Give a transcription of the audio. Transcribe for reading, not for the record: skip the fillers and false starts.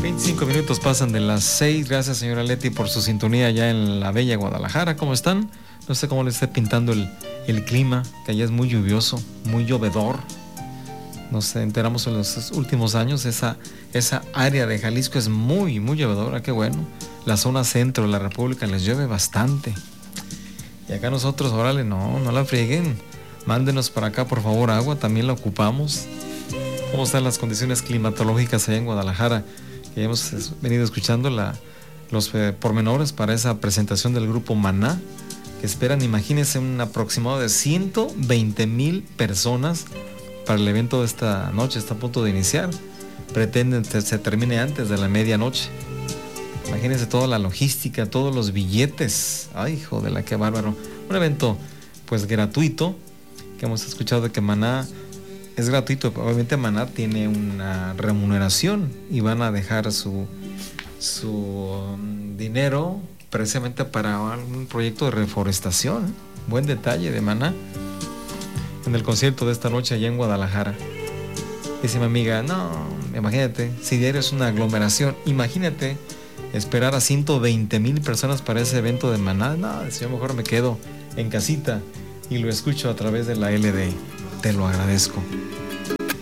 25 minutos pasan de las 6. Gracias, señora Leti, por su sintonía allá en la bella Guadalajara. ¿Cómo están? No sé cómo les esté pintando el clima, que allá es muy lluvioso, muy llovedor. Nos enteramos en los últimos años, esa área de Jalisco es muy, muy llovedora. Qué bueno. La zona centro de la República les llueve bastante. Y acá nosotros, órale, no la frieguen. Mándenos para acá, por favor, agua, también la ocupamos. ¿Cómo están las condiciones climatológicas allá en Guadalajara? Que hemos venido escuchando los pormenores para esa presentación del grupo Maná, que esperan, imagínense, un aproximado de 120,000 personas para el evento de esta noche. Está a punto de iniciar. Pretenden que se termine antes de la medianoche. Imagínense toda la logística, todos los billetes. Ay, hijo de la, qué bárbaro. Un evento pues gratuito, que hemos escuchado de que Maná es gratuito. Obviamente Maná tiene una remuneración y van a dejar su dinero precisamente para un proyecto de reforestación. Buen detalle de Maná en el concierto de esta noche allá en Guadalajara. Dice mi amiga, no, imagínate, si diario es una aglomeración, imagínate esperar a 120,000 personas para ese evento de Maná. No, yo mejor me quedo en casita y lo escucho a través de la LD. Te lo agradezco.